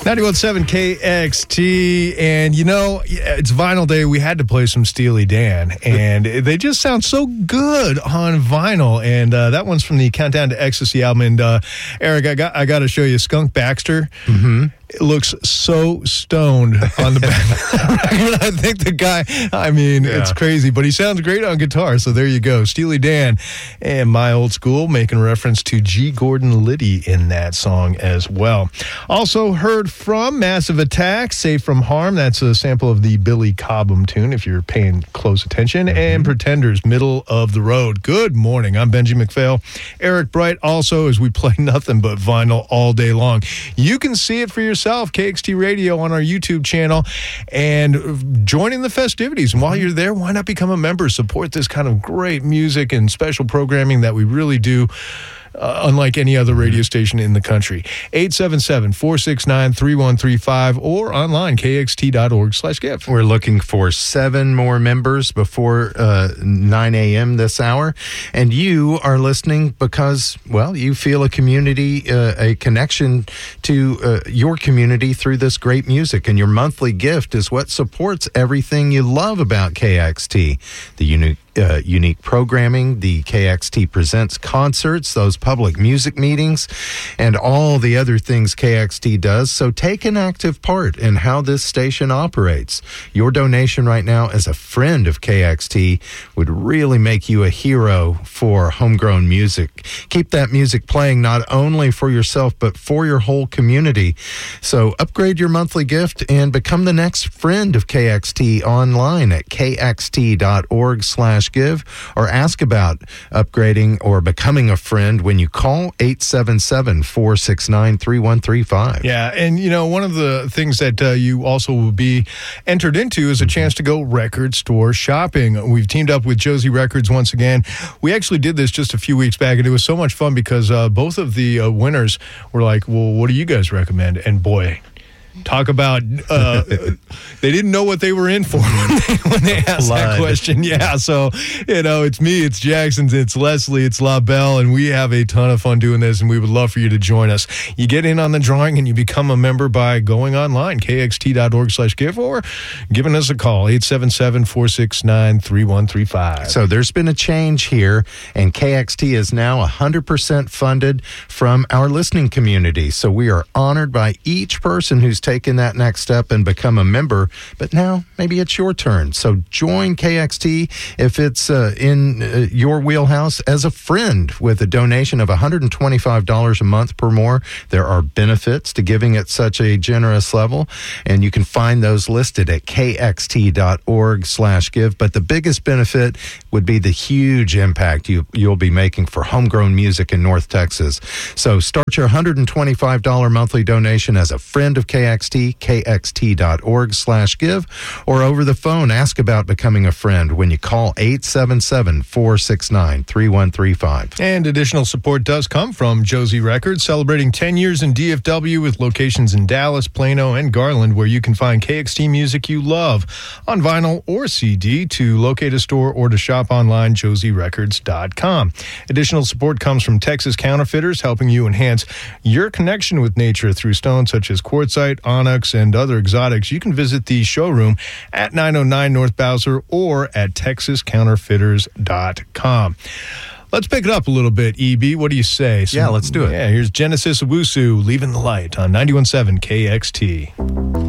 91.7 KXT, and you know, it's vinyl day. We had to play some Steely Dan, and they just sound so good on vinyl. And that one's from the Countdown to Ecstasy album. And Eric, I got to show you Skunk Baxter. Mm-hmm. It looks so stoned on the back. I think the guy, it's crazy, but he sounds great on guitar. So there you go. Steely Dan and My Old School, making reference to G. Gordon Liddy in that song as well. Also heard from Massive Attack, Safe from Harm. That's a sample of the Billy Cobham tune, if you're paying close attention. Mm-hmm. And Pretenders, Middle of the Road. Good morning. I'm Benji McPhail. Eric Bright also, as we play nothing but vinyl all day long. You can see it for yourself, KXT Radio on our YouTube channel, and joining the festivities. And while you're there, why not become a member? Support this kind of great music and special programming that we really do. Unlike any other radio station in the country. 877-469-3135 or online, kxt.org/give. We're looking for 7 more members before 9 a.m. this hour. And you are listening because, well, you feel a community, a connection to your community through this great music. And your monthly gift is what supports everything you love about KXT. The unique programming, the KXT Presents concerts, those public music meetings, and all the other things KXT does. So take an active part in how this station operates. Your donation right now as a friend of KXT would really make you a hero for homegrown music. Keep that music playing not only for yourself, but for your whole community. So upgrade your monthly gift and become the next friend of KXT online at kxt.org/give, or ask about upgrading or becoming a friend when you call 877-469-3135. Yeah, and you know, one of the things that you also will be entered into is a chance to go record store shopping. We've teamed up with Josie Records once again. We actually did this just a few weeks back, and it was so much fun because both of the winners were like, well, what do you guys recommend? And boy, talk about, they didn't know what they were in for when they asked that question. Yeah, so, you know, it's me, it's Jackson, it's Leslie, it's LaBelle, and we have a ton of fun doing this, and we would love for you to join us. You get in on the drawing, and you become a member by going online, kxt.org/give, or giving us a call, 877-469-3135. So there's been a change here, and KXT is now 100% funded from our listening community. So we are honored by each person who's taken that next step and become a member, but now maybe it's your turn. So join KXT if it's in your wheelhouse as a friend with a donation of $125 a month per more. There are benefits to giving at such a generous level, and you can find those listed at kxt.org/give. But the biggest benefit would be the huge impact you'll be making for homegrown music in North Texas. So start your $125 monthly donation as a friend of KXT, kxt.org/give, or over the phone, ask about becoming a friend when you call 877-469-3135. And additional support does come from Josie Records, celebrating 10 years in DFW with locations in Dallas, Plano, and Garland, where you can find KXT music you love on vinyl or CD. To locate a store or to shop online, josierecords.com. Additional support comes from Texas Counterfeiters, helping you enhance your connection with nature through stones such as quartzite, onyx, and other exotics. You can visit the showroom at 909 North Bowser or at texascounterfeiters.com. Let's pick it up a little bit, EB. What do you say? Yeah, let's do it. Yeah, here's Genesis Owusu, Leaving the Light on 91.7 KXT.